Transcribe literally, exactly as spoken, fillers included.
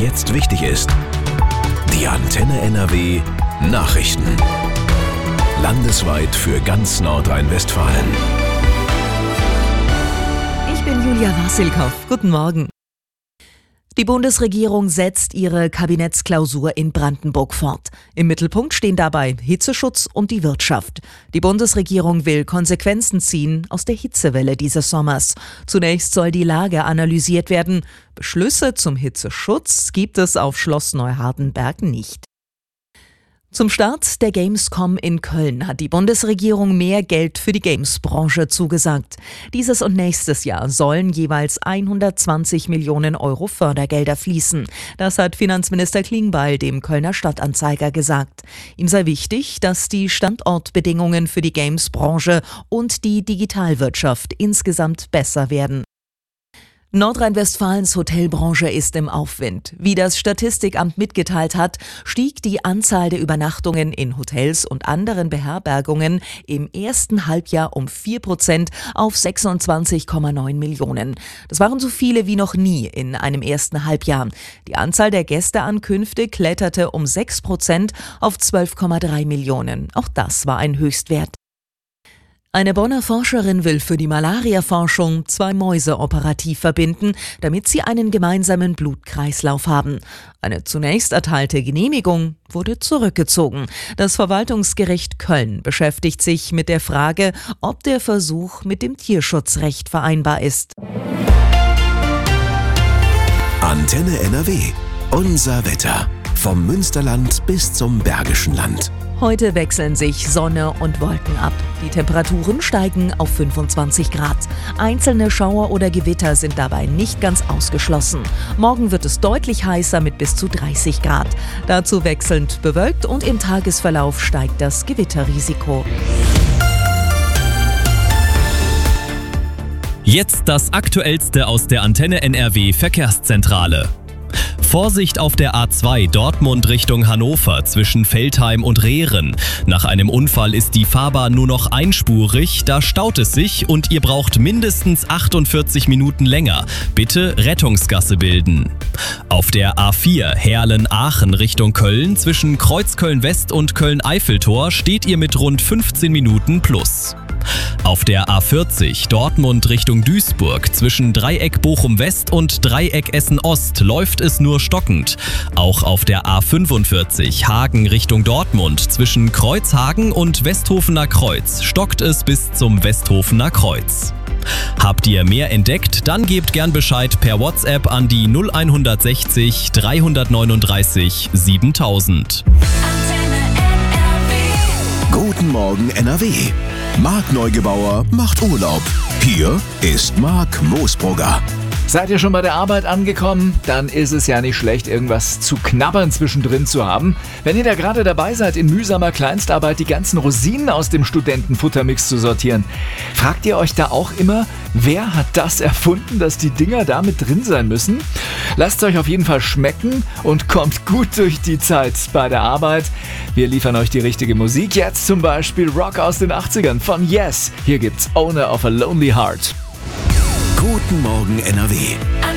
jetzt wichtig ist. Die Antenne N R W Nachrichten. Landesweit für ganz Nordrhein-Westfalen. Ich bin Julia Wassilkow. Guten Morgen. Die Bundesregierung setzt ihre Kabinettsklausur in Brandenburg fort. Im Mittelpunkt stehen dabei Hitzeschutz und die Wirtschaft. Die Bundesregierung will Konsequenzen ziehen aus der Hitzewelle dieses Sommers. Zunächst soll die Lage analysiert werden. Beschlüsse zum Hitzeschutz gibt es auf Schloss Neuhardenberg nicht. Zum Start der Gamescom in Köln hat die Bundesregierung mehr Geld für die Games-Branche zugesagt. Dieses und nächstes Jahr sollen jeweils hundertzwanzig Millionen Euro Fördergelder fließen. Das hat Finanzminister Klingbeil dem Kölner Stadtanzeiger gesagt. Ihm sei wichtig, dass die Standortbedingungen für die Games-Branche und die Digitalwirtschaft insgesamt besser werden. Nordrhein-Westfalens Hotelbranche ist im Aufwind. Wie das Statistikamt mitgeteilt hat, stieg die Anzahl der Übernachtungen in Hotels und anderen Beherbergungen im ersten Halbjahr um vier Prozent auf sechsundzwanzig Komma neun Millionen. Das waren so viele wie noch nie in einem ersten Halbjahr. Die Anzahl der Gästeankünfte kletterte um sechs Prozent auf zwölf Komma drei Millionen. Auch das war ein Höchstwert. Eine Bonner Forscherin will für die Malaria-Forschung zwei Mäuse operativ verbinden, damit sie einen gemeinsamen Blutkreislauf haben. Eine zunächst erteilte Genehmigung wurde zurückgezogen. Das Verwaltungsgericht Köln beschäftigt sich mit der Frage, ob der Versuch mit dem Tierschutzrecht vereinbar ist. Antenne N R W. Unser Wetter. Vom Münsterland bis zum Bergischen Land. Heute wechseln sich Sonne und Wolken ab. Die Temperaturen steigen auf fünfundzwanzig Grad. Einzelne Schauer oder Gewitter sind dabei nicht ganz ausgeschlossen. Morgen wird es deutlich heißer mit bis zu dreißig Grad. Dazu wechselnd bewölkt und im Tagesverlauf steigt das Gewitterrisiko. Jetzt das Aktuellste aus der Antenne N R W Verkehrszentrale. Vorsicht auf der A zwei Dortmund Richtung Hannover zwischen Veltheim und Rehren. Nach einem Unfall ist die Fahrbahn nur noch einspurig, da staut es sich und ihr braucht mindestens achtundvierzig Minuten länger. Bitte Rettungsgasse bilden. Auf der A vier Herlen-Aachen Richtung Köln zwischen Kreuzköln-West und Köln-Eiffeltor steht ihr mit rund fünfzehn Minuten plus. Auf der A vierzig Dortmund Richtung Duisburg zwischen Dreieck Bochum-West und Dreieck Essen-Ost läuft es nur stockend. Auch auf der A fünfundvierzig Hagen Richtung Dortmund zwischen Kreuzhagen und Westhofener Kreuz stockt es bis zum Westhofener Kreuz. Habt ihr mehr entdeckt? Dann gebt gern Bescheid per WhatsApp an die null hundertsechzig dreihundertneununddreißig siebentausend. Guten Morgen N R W. Marc Neugebauer macht Urlaub. Hier ist Marc Moosbrugger. Seid ihr schon bei der Arbeit angekommen? Dann ist es ja nicht schlecht, irgendwas zu knabbern zwischendrin zu haben. Wenn ihr da gerade dabei seid, in mühsamer Kleinstarbeit die ganzen Rosinen aus dem Studentenfuttermix zu sortieren, fragt ihr euch da auch immer, wer hat das erfunden, dass die Dinger da mit drin sein müssen? Lasst es euch auf jeden Fall schmecken und kommt gut durch die Zeit bei der Arbeit. Wir liefern euch die richtige Musik. Jetzt zum Beispiel Rock aus den achtzigern von Yes. Hier gibt's Owner of a Lonely Heart. Guten Morgen N R W.